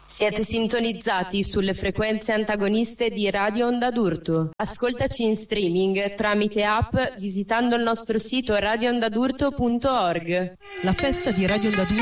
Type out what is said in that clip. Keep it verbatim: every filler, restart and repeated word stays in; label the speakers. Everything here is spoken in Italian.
Speaker 1: Siete sintonizzati sulle frequenze antagoniste di Radio Onda d'Urto. Ascoltaci in streaming tramite app visitando il nostro sito radio onda d'urto punto org.
Speaker 2: La festa di Radio Onda d'Urto